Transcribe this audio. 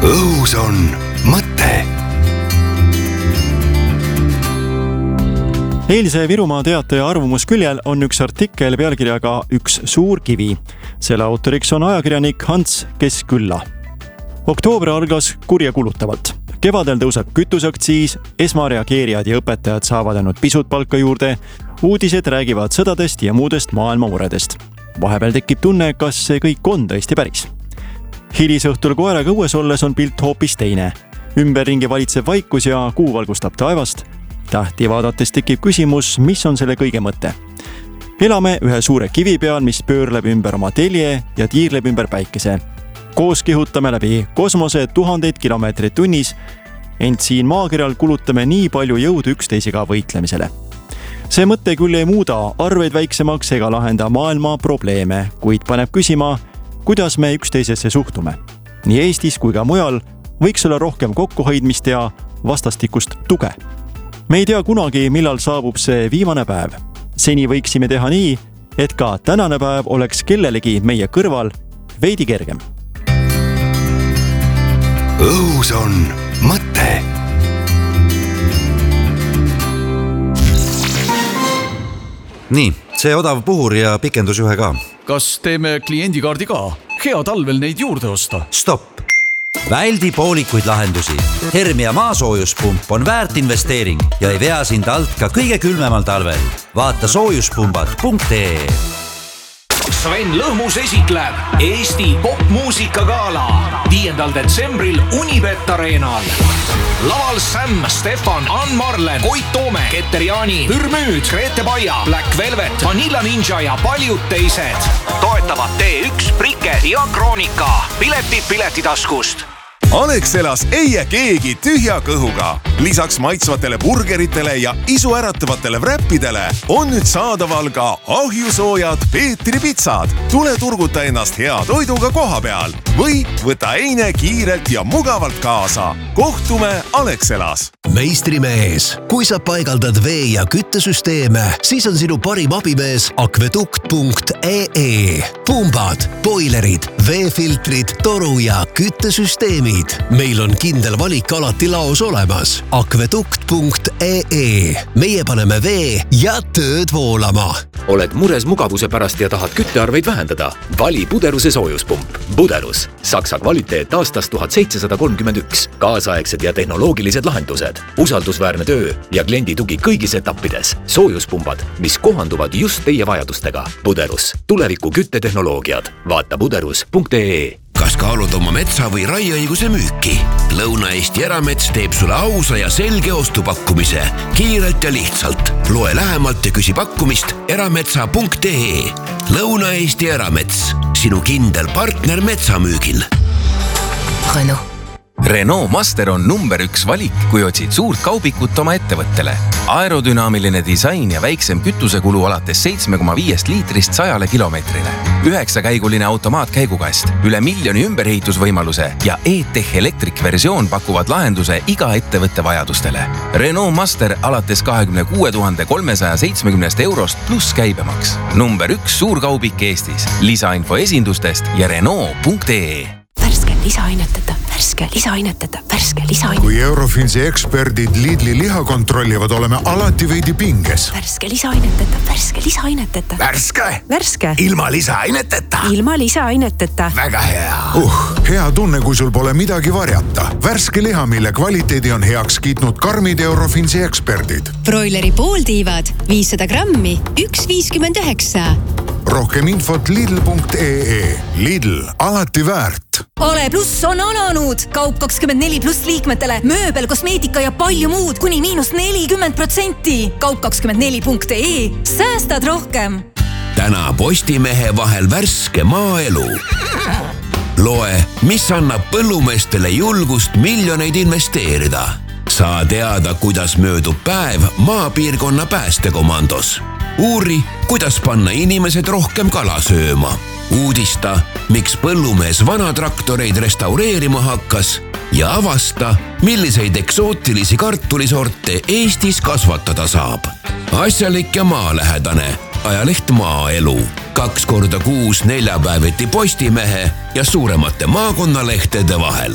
õhus on mõte. Eilse Virumaa Teataja arvamusküljel on üks artikkel pealkirjaga Üks suur kivi. Selle autoriks on ajakirjanik Hans Keskkülla. Oktoober algas kurjakulutavalt. Kevadel tõuseb kütuseaktsiis, esmareageerijad ja õpetajad saavad ainult pisut palka juurde, uudised räägivad sõdadest ja muudest maailma muredest. Vahepeal tekib tunne, kas see kõik on tõesti päris. Hilisõhtul koeraga õues olles on pilt hoopis teine. Ümberringi valitseb vaikus ja kuu valgustab taevast. Tähti vaadates tekib küsimus, mis on selle kõige mõte. Elame ühe suure kivi peal, mis pöörleb ümber oma telje ja tiirleb ümber päikese. Koos kihutame läbi kosmose 1000 kilomeetrit tunnis, ent siin maakeral kulutame nii palju jõudu üksteisega võitlemisele. See mõte küll ei muuda arveid väiksemaks ega lahenda maailma probleeme, kuid paneb küsima, kuidas me üksteisesse suhtume. Nii Eestis kui ka mujal võiks olla rohkem kokkuhoidmist ja vastastikust tuge. Me ei tea kunagi, millal saabub see viimane päev. Seni võiksime teha nii, et ka tänane päev oleks kellelegi meie kõrval veidi kergem. Õhus on mõte. Nii, see odav puhur ja pikendusjuhe ka. Kas teeme kliendikaardi ka? Hea talvel neid juurde osta. Stopp! Väldi poolikuid lahendusi. Hermia maasoojuspump on väärt investeering ja ei vea sind alt ka kõige külmemal talvel. Vaata soojuspumbad.ee. Sven Lõhmus esitleb Eesti popmuusikagala 5. detsembril Unibet Arenal. Laval Sam, Stefan, Ann Marlen, Koit Toome, Keter Jaani, Pürmüüd, Grete Paia, Black Velvet, Vanilla Ninja ja paljud teised. Toetavad T1, Prike ja Kroonika. Piletid Piletitaskust. Alexelas ei jää keegi tühja kõhuga. Lisaks maitsvatele burgeritele ja isuäratavatele wrappidele on nüüd saadaval ka ahjusoojad Peetri pitsad. Tule turguta ennast hea toiduga koha peal või võta eine kiirelt ja mugavalt kaasa. Kohtume Alexelas. Meistrimees, kui sa paigaldad vee- ja küttesüsteeme, siis on sinu parim abimees akvedukt.ee. Pumbad, boilerid, veefiltrid, toru- ja küttesüsteemid. Meil on kindel valik alati laos olemas. Akvedukt.ee. Meie paneme vee ja tööd voolama. Oled mures mugavuse pärast ja tahad küttearveid vähendada? Vali Buderuse soojuspump. Buderus. Saksa kvaliteet aastast 1731. Kaasaegsed ja tehnoloogilised lahendused. Usaldusväärne töö ja kliendi tugi kõigis etappides. Soojuspumbad, mis kohanduvad just teie vajadustega. Buderus. Tuleviku küttetehnoloogiad. Vaata buderus.ee. Kas kaalud oma metsa või raieõiguse müüki? Lõuna-Eesti Eramets teeb sulle ausa ja selge ostupakkumise. Kiirelt ja lihtsalt. Loe lähemalt ja küsi pakkumist erametsa.ee. Lõuna-Eesti Eramets. Sinu kindel partner metsamüügil. Renault Master on number 1 valik, kui otsid suurt kaubikut oma ettevõttele. Aerodünaamiline disain ja väiksem kütusekulu alates 7,5 liitrist 100 kilomeetrile. 9-käiguline automaatkäigukast, üle 1 miljoni ümberehitusvõimaluse ja e-tech elektrikversioon pakuvad lahenduse iga ettevõtte vajadustele. Renault Master alates 26 370 eurost pluss käibemaks. Number 1 suurkaubik Eestis. Lisainfo esindustest ja Renault.ee. Värske lisainetada, värske lisainetada, värske lisainetada. Kui Eurofinsi eksperdid Lidli liha kontrollivad, oleme alati veidi pinges. Värske lisainetada, värske lisainetada. Värske? Värske. Ilma lisainetada? Ilma lisainetada. Väga hea. Hea tunne, kui sul pole midagi varjata. Värske liha, mille kvaliteedi on heaks kiitnud karmid Eurofinsi eksperdid. Broileri pooltiivad 500 grammi, 1,59. Rohkem infot lidl.ee. Lidl, alati väärt. Ole pluss on alanud! Kaup 24+ liikmetele, mööbel, kosmeetika ja palju muud kuni -40%. Kaup 24.ee. Säästad rohkem! Täna Postimehe vahel värske maaelu. Loe, mis annab põllumeestele julgust miljoneid investeerida. Saa teada, kuidas möödub päev maapiirkonna päästekomandos. Uuri, kuidas panna inimesed rohkem kala sööma. Uudista, miks põllumees vanatraktoreid restaureerima hakkas ja avasta, milliseid eksootilisi kartulisorte Eestis kasvatada saab. Asjalik ja maalähedane. Ajaleht Maaelu. 2 korda kuus neljapäeviti Postimehe ja suuremate maakonnalehtede vahel.